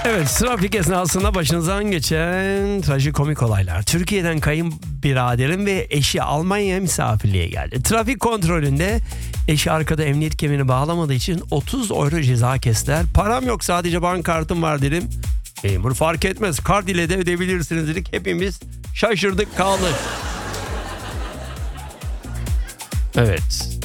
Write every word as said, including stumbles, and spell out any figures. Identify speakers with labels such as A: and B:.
A: Evet, trafik esnasında başınızdan geçen trajikomik olaylar. Türkiye'den kayınbiraderim ve eşi Almanya'ya misafirliğe geldi. Trafik kontrolünde eşi arkada emniyet kemerini bağlamadığı için otuz euro ceza kestiler. Param yok, sadece banka kartım var dedim. Memur fark etmez, kart ile de ödeyebilirsiniz dedik. Hepimiz şaşırdık kaldık. Evet.